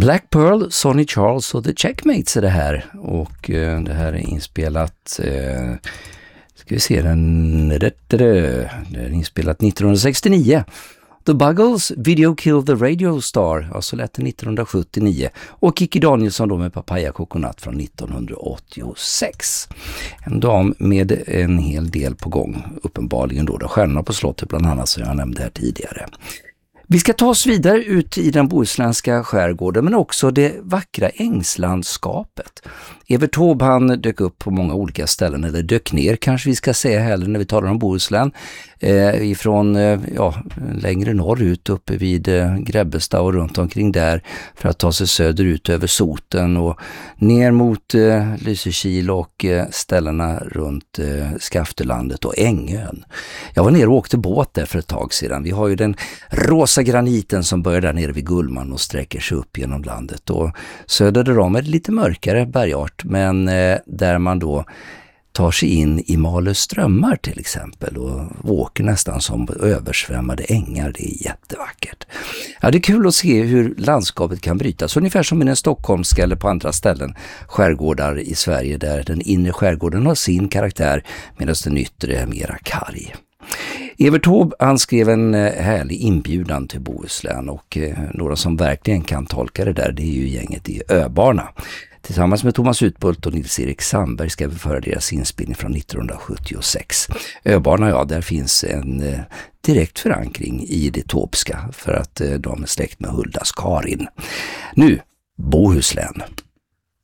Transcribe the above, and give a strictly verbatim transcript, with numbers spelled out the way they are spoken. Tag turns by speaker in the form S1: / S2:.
S1: Black Pearl, Sonny Charles och The Checkmates är det här. Och eh, det här är inspelat, eh, ska vi se, den, det är inspelat nittonhundrasextionio. The Buggles, Video Kill the Radio Star, alltså lät det nittonhundrasjuttionio. Och Kikki Danielsson då med Papaya Coconut från nittonhundraåttiosex. En dam med en hel del på gång, uppenbarligen då, där Stjärnorna på slottet bland annat, som jag nämnde här tidigare. Vi ska ta oss vidare ut i den bohuslänska skärgården, men också det vackra ängslandskapet. Evert Taube, han dök upp på många olika ställen, eller dök ner kanske vi ska säga heller när vi talar om Bohuslän. Eh, ifrån eh, ja, längre norrut uppe vid eh, Grebbestad och runt omkring där, för att ta sig söderut över Soten och ner mot eh, Lysekil och eh, ställena runt eh, Skaftelandet och Ängön. Jag var nere och åkte båt där för ett tag sedan. Vi har ju den rosa graniten som börjar där nere vid Gullman och sträcker sig upp genom landet. Och söder därom är det lite mörkare bergart, men eh, där man då tar sig in i Malö strömmar till exempel och åker nästan som översvämmade ängar. Det är jättevackert. Ja, det är kul att se hur landskapet kan brytas, ungefär som i den stockholmska eller på andra ställen, skärgårdar i Sverige, där den inre skärgården har sin karaktär medan den yttre är mera karg. Evert Taube, han skrev en härlig inbjudan till Bohuslän, och eh, några som verkligen kan tolka det där, det är ju gänget i Öbarna. Tillsammans med Thomas Utbult och Nils-Erik Sandberg ska vi föra deras inspelning från nittonhundrasjuttiosex. Öbarna, ja, där finns en eh, direkt förankring i det tåbska, för att eh, de är släkt med Huldas Karin. Nu, Bohuslän.